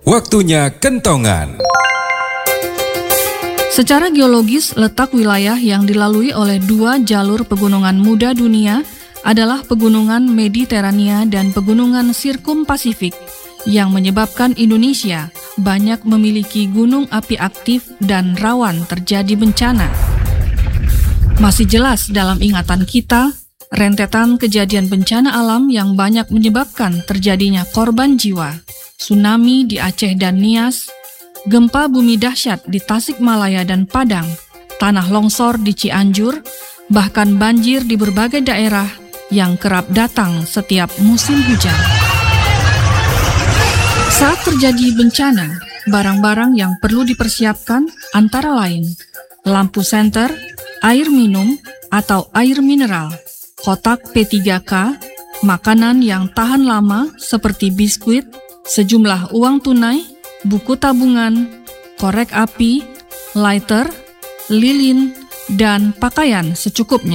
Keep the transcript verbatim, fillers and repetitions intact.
Waktunya kentongan. Secara geologis, letak wilayah yang dilalui oleh dua jalur pegunungan muda dunia adalah pegunungan Mediterania dan pegunungan Sirkum Pasifik, yang menyebabkan Indonesia banyak memiliki gunung api aktif dan rawan terjadi bencana. Masih jelas dalam ingatan kita, rentetan kejadian bencana alam yang banyak menyebabkan terjadinya korban jiwa, tsunami di Aceh dan Nias, gempa bumi dahsyat di Tasikmalaya dan Padang, tanah longsor di Cianjur, bahkan banjir di berbagai daerah yang kerap datang setiap musim hujan. Saat terjadi bencana, barang-barang yang perlu dipersiapkan antara lain lampu senter, air minum atau air mineral, kotak P tiga K, makanan yang tahan lama seperti biskuit, sejumlah uang tunai, buku tabungan, korek api, lighter, lilin, dan pakaian secukupnya.